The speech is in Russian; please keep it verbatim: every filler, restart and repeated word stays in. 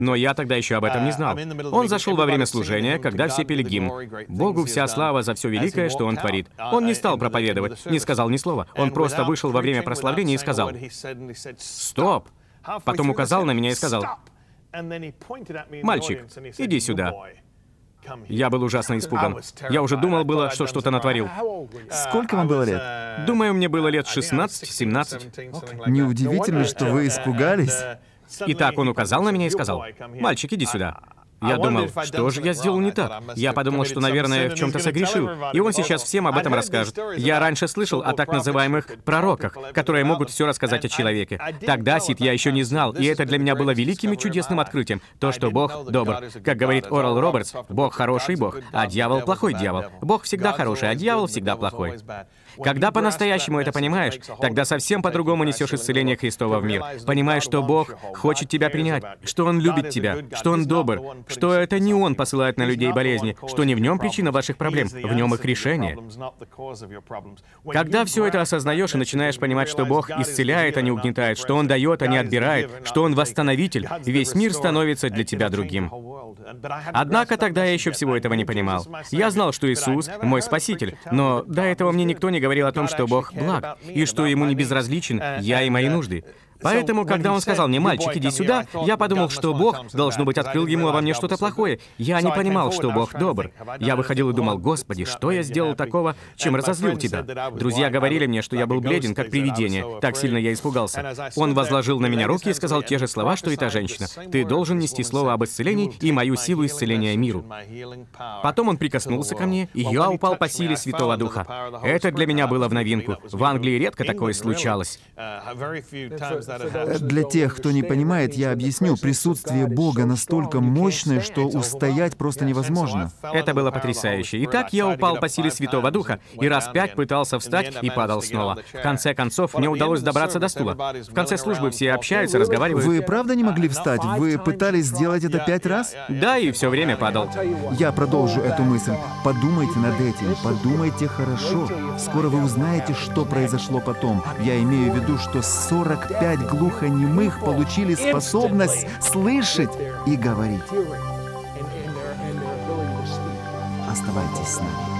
Но я тогда еще об этом не знал. Он зашел во время служения, когда все пели гимн. Богу вся слава за все великое, что Он творит. Он не стал проповедовать, не сказал ни слова. Он просто вышел во время прославления и сказал: «Стоп!» Потом указал на меня и сказал: «Мальчик, иди сюда». Я был ужасно испуган. Я уже думал было, что что-то натворил. Сколько вам было лет? Думаю, мне было лет шестнадцать-семнадцать. Неудивительно, что вы испугались. Итак, он указал на меня и сказал: «Мальчик, иди сюда». Я думал, что же я сделал не так? Я подумал, что, наверное, в чем-то согрешил, и он сейчас всем об этом расскажет. Я раньше слышал о так называемых пророках, которые могут все рассказать о человеке. Тогда, Сид, я еще не знал, и это для меня было великим и чудесным открытием. То, что Бог добр. Как говорит Орал Робертс, Бог хороший Бог, а дьявол плохой дьявол. Бог всегда хороший, а дьявол всегда плохой. Когда по-настоящему это понимаешь, тогда совсем по-другому несешь исцеление Христова в мир. Понимаешь, что Бог хочет тебя принять, что Он любит тебя, что Он добр, что это не Он посылает на людей болезни, что не в Нем причина ваших проблем, в Нем их решение. Когда все это осознаешь и начинаешь понимать, что Бог исцеляет, а не угнетает, что Он дает, а не отбирает, что Он восстановитель, весь мир становится для тебя другим. Однако тогда я еще всего этого не понимал. Я знал, что Иисус — мой Спаситель, но до этого мне никто не говорил о том, что Бог благ, и что Ему не безразличен я и мои нужды. Поэтому, когда он сказал мне: «Мальчик, иди сюда», я подумал, что Бог, должно быть, открыл ему обо мне что-то плохое. Я не понимал, что Бог добр. Я выходил и думал: «Господи, что я сделал такого, чем разозлил Тебя?» Друзья говорили мне, что я был бледен, как привидение. Так сильно я испугался. Он возложил на меня руки и сказал те же слова, что и та женщина: «Ты должен нести слово об исцелении и мою силу исцеления миру». Потом он прикоснулся ко мне, и я упал по силе Святого Духа. Это для меня было в новинку. В Англии редко такое случалось. Для тех, кто не понимает, я объясню. Присутствие Бога настолько мощное, что устоять просто невозможно. Это было потрясающе. Итак, я упал по силе Святого Духа и раз пять пытался встать и падал снова. В конце концов, мне удалось добраться до стула. В конце службы все общаются, разговаривают. Вы правда не могли встать? Вы пытались сделать это пять раз? Да, и все время падал. Я продолжу эту мысль. Подумайте над этим, подумайте хорошо. Скоро вы узнаете, что произошло потом. Я имею в виду, что сорок пять глухонемых получили способность слышать и говорить. Оставайтесь с нами.